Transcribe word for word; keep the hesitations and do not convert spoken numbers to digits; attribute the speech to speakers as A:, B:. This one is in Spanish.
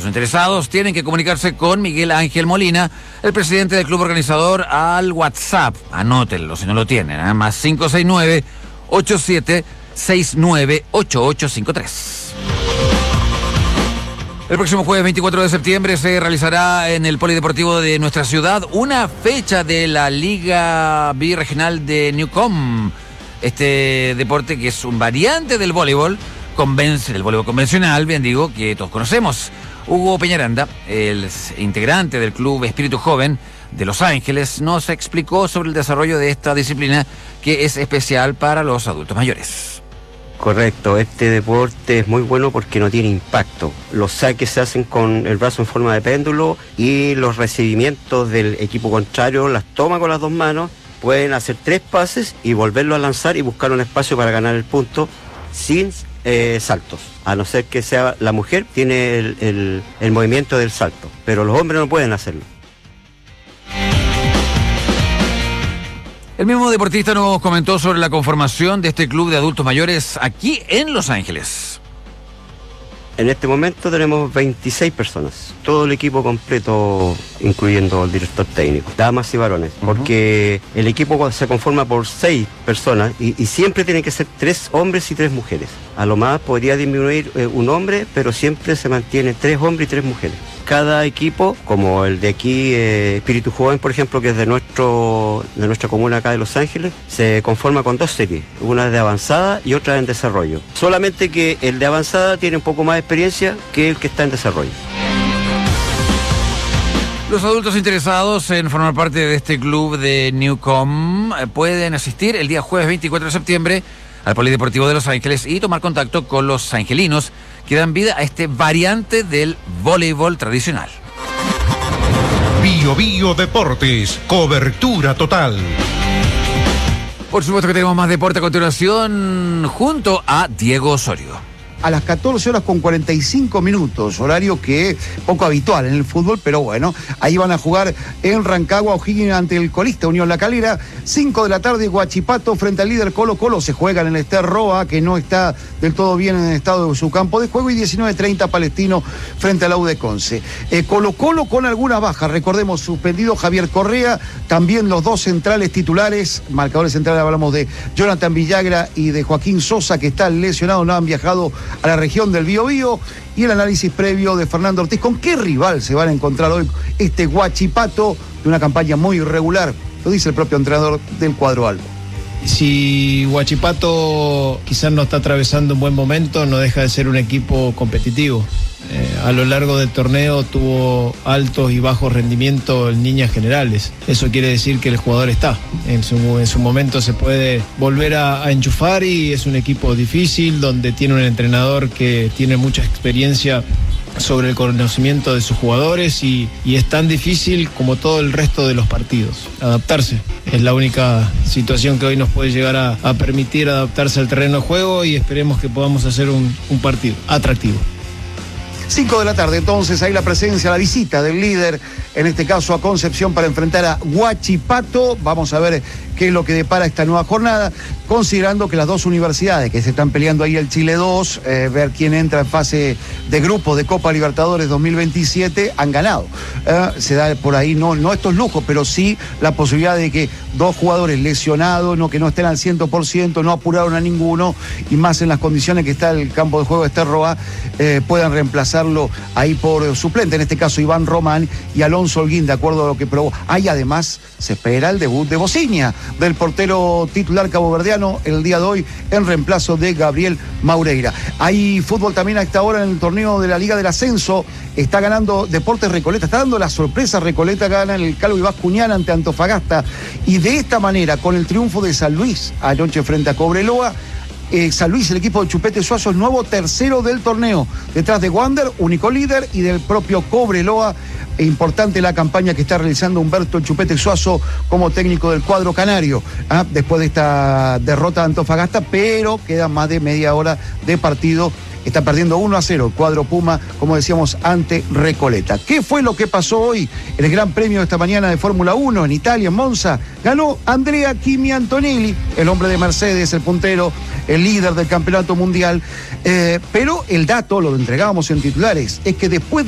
A: interesados tienen que comunicarse con Miguel Ángel Molina, el presidente del club organizador, al WhatsApp. Anótenlo si no lo tienen, ¿eh? Más cinco seis nueve, ocho siete seis nueve, ocho ocho cinco tres. El próximo jueves veinticuatro de septiembre se realizará en el Polideportivo de nuestra ciudad una fecha de la Liga Birregional de Newcom. Este deporte, que es un variante del voleibol, convence, del voleibol convencional, bien digo, que todos conocemos. Hugo Peñaranda, el integrante del Club Espíritu Joven de Los Ángeles, nos explicó sobre el desarrollo de esta disciplina que es especial para los adultos mayores.
B: Correcto, este deporte es muy bueno porque no tiene impacto. Los saques se hacen con el brazo en forma de péndulo y los recibimientos del equipo contrario las toma con las dos manos. Pueden hacer tres pases y volverlo a lanzar y buscar un espacio para ganar el punto sin eh, saltos. A no ser que sea la mujer, tiene el, el, el movimiento del salto, pero los hombres no pueden hacerlo.
A: El mismo deportista nos comentó sobre la conformación de este club de adultos mayores aquí en Los Ángeles.
B: En este momento tenemos veintiséis personas, todo el equipo completo, incluyendo el director técnico, damas y varones, uh-huh. porque el equipo se conforma por seis personas y, y siempre tienen que ser tres hombres y tres mujeres. A lo más podría disminuir eh, un hombre, pero siempre se mantiene tres hombres y tres mujeres. Cada equipo, como el de aquí, eh, Espíritu Joven, por ejemplo, que es de nuestro de nuestra comuna acá de Los Ángeles, se conforma con dos series, una de avanzada y otra en desarrollo. Solamente que el de avanzada tiene un poco más de experiencia que el que está en desarrollo.
A: Los adultos interesados en formar parte de este club de Newcom pueden asistir el día jueves veinticuatro de septiembre al Polideportivo de Los Ángeles y tomar contacto con los angelinos que dan vida a este variante del voleibol tradicional.
C: Bio Bio Deportes, cobertura total.
A: Por supuesto que tenemos más deporte a continuación junto a Diego Osorio.
D: A las catorce horas con cuarenta y cinco minutos, horario que poco habitual en el fútbol, pero bueno, ahí van a jugar en Rancagua O'Higgins ante el colista Unión La Calera. cinco de la tarde, Huachipato frente al líder Colo Colo, se juega en el Ester Roa, que no está del todo bien en el estado de su campo de juego, y diecinueve treinta Palestino frente al U D Conce. Eh, Colo Colo con algunas bajas, recordemos, suspendido Javier Correa, también los dos centrales titulares, marcadores centrales, hablamos de Jonathan Villagra y de Joaquín Sosa, que está lesionado, no han viajado a la región del Biobío, y el análisis previo de Fernando Ortiz. ¿Con qué rival se van a encontrar hoy este Huachipato de una campaña muy irregular? Lo dice el propio entrenador del cuadro albo.
E: Si Huachipato quizás no está atravesando un buen momento, no deja de ser un equipo competitivo. Eh, a lo largo del torneo tuvo altos y bajos rendimientos en líneas generales. Eso quiere decir que el jugador está. En su, en su momento se puede volver a, a enchufar, y es un equipo difícil donde tiene un entrenador que tiene mucha experiencia sobre el conocimiento de sus jugadores, y, y es tan difícil como todo el resto de los partidos. Adaptarse es la única situación que hoy nos puede llegar a, a permitir adaptarse al terreno de juego, y esperemos que podamos hacer un, un partido atractivo.
D: cinco de la tarde, entonces, ahí la presencia, la visita del líder, en este caso a Concepción, para enfrentar a Huachipato. Vamos a ver qué es lo que depara esta nueva jornada, considerando que las dos universidades que se están peleando ahí, el Chile dos, eh, ver quién entra en fase de grupo de Copa Libertadores dos mil veintisiete, han ganado. Eh, se da por ahí, no, no estos lujos, pero sí la posibilidad de que dos jugadores lesionados, no, que no estén al cien por ciento, no apuraron a ninguno, y más en las condiciones que está el campo de juego de Ester Roa, eh, puedan reemplazarlo ahí por suplente, en este caso Iván Román y Alonso Holguín, de acuerdo a lo que probó. Ahí además se espera el debut de Bociña, del portero titular caboverdiano, el día de hoy en reemplazo de Gabriel Maureira. Hay fútbol también a esta hora en el torneo de la Liga del Ascenso. Está ganando Deportes Recoleta, está dando la sorpresa. Recoleta gana en el Calvo Ibascuñán ante Antofagasta, y de esta manera, con el triunfo de San Luis anoche frente a Cobreloa, Eh, San Luis, el equipo de Chupete Suazo, el nuevo tercero del torneo, detrás de Wander, único líder, y del propio Cobreloa. E importante la campaña que está realizando Humberto el Chupete Suazo como técnico del cuadro canario, ¿ah? Después de esta derrota de Antofagasta, pero queda más de media hora de partido. Está perdiendo uno a cero el cuadro Puma, como decíamos, ante Recoleta. ¿Qué fue lo que pasó hoy en el Gran Premio de esta mañana de Fórmula uno en Italia, en Monza? Ganó Andrea Kimi Antonelli, el hombre de Mercedes, el puntero, el líder del campeonato mundial. Eh, pero el dato, lo entregábamos en titulares, es que después de